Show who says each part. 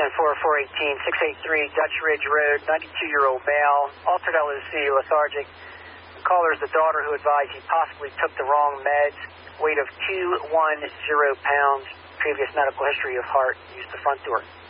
Speaker 1: 683 Dutch Ridge Road, 92-year-old male, altered LOC, lethargic. The caller is the daughter who advised he possibly took the wrong meds, weight of 210 pounds, previous medical history of heart, used the front door.